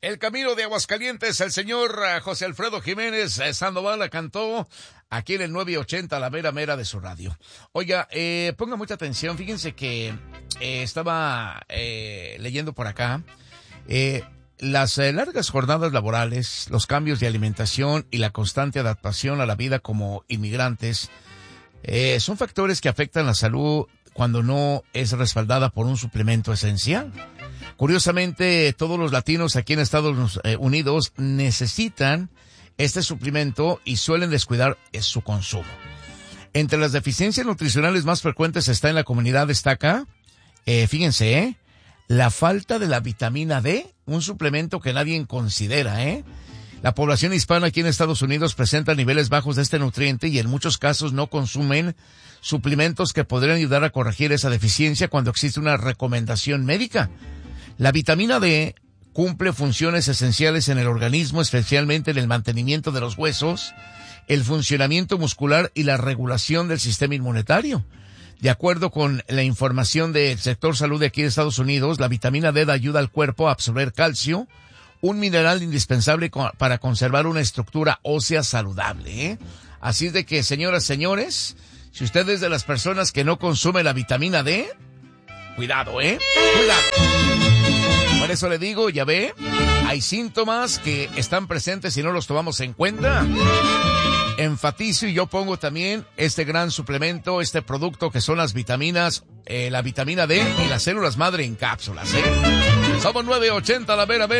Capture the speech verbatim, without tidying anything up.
El Camino de Aguascalientes, el señor uh, José Alfredo Jiménez eh, Sandoval la cantó aquí en el nueve ochenta, la mera mera de su radio. Oiga, eh, ponga mucha atención, fíjense que eh, estaba eh, leyendo por acá, eh, las eh, largas jornadas laborales, los cambios de alimentación y la constante adaptación a la vida como inmigrantes eh, son factores que afectan la salud cuando no es respaldada por un suplemento esencial. Curiosamente, todos los latinos aquí en Estados Unidos necesitan este suplemento y suelen descuidar su consumo. Entre las deficiencias nutricionales más frecuentes está en la comunidad destaca, eh, fíjense, eh, la falta de la vitamina D, un suplemento que nadie considera, ¿eh? La población hispana aquí en Estados Unidos presenta niveles bajos de este nutriente y en muchos casos no consumen suplementos que podrían ayudar a corregir esa deficiencia cuando existe una recomendación médica. La vitamina D cumple funciones esenciales en el organismo, especialmente en el mantenimiento de los huesos, el funcionamiento muscular y la regulación del sistema inmunitario. De acuerdo con la información del sector salud de aquí de Estados Unidos, la vitamina D ayuda al cuerpo a absorber calcio, un mineral indispensable para conservar una estructura ósea saludable, ¿eh? Así es de que, señoras, señores, si usted es de las personas que no consume la vitamina D, cuidado, ¿eh? Cuidado. Por eso le digo, ya ve, hay síntomas que están presentes si no los tomamos en cuenta. Enfatizo y yo pongo también este gran suplemento, este producto que son las vitaminas, eh, la vitamina D y las células madre en cápsulas, ¿eh? Somos nueve ochenta, la vera vera.